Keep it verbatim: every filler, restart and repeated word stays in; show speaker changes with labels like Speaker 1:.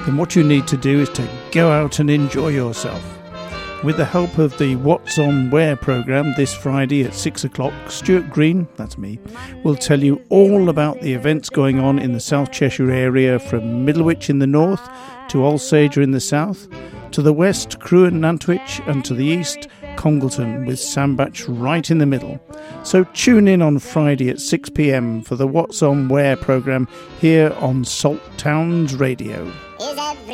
Speaker 1: then what you need to do is to go out and enjoy yourself. With the help of the What's On Where programme this Friday at six o'clock, Stuart Green, that's me, will tell you all about the events going on in the South Cheshire area, from Middlewich in the north to Alsager in the south, to the west, Crewe and Nantwich, and to the east, Congleton, with Sandbach right in the middle. So tune in on Friday at six p.m. for the What's On Where programme here on Salt Towns Radio.